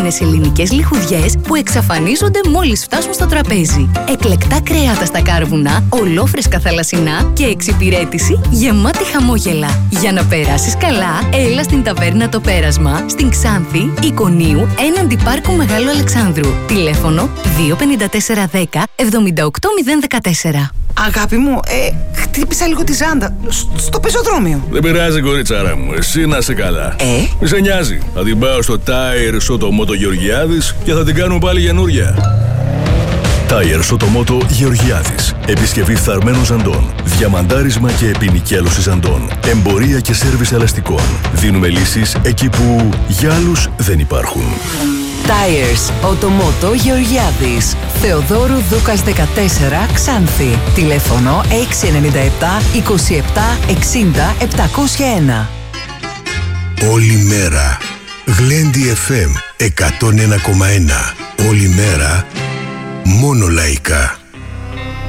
αγαπημένες ελληνικές λιχουδιές που εξαφανίζονται μόλις φτάσουν στο τραπέζι. Εκλεκτά κρέατα στα κάρβουνα, ολόφρεσκα θαλασσινά και εξυπηρέτηση γεμάτη χαμόγελα. Για να περάσεις καλά, έλα στην ταβέρνα Το Πέρασμα, στην Ξάνθη, Ικονίου, έναντι Πάρκου Μεγάλου Αλεξάνδρου. Τηλέφωνο 25410 78014. Αγάπη μου, χτύπησα λίγο τη ζάντα στο πεζοδρόμιο. Δεν πειράζει, κοριτσάρα μου, εσύ να είσαι καλά. Μη σε νοιάζει. Θα την πάω στο Tires Automoto Γεωργιάδης και θα την κάνουμε πάλι καινούρια. Tires Automoto Γεωργιάδης. Επισκευή φθαρμένων ζαντών, διαμαντάρισμα και επινοικιάλωση ζαντών, εμπορία και σέρβις ελαστικών. Δίνουμε λύσεις εκεί που για άλλους δεν υπάρχουν. Tires Automoto Γεωργιάδης. Θεοδόρου Δούκας 14, Ξάνθη. Τηλέφωνο 697 27 60 701. Όλη μέρα. Γλέντι FM 101,1. Όλη μέρα. Μόνο λαϊκά.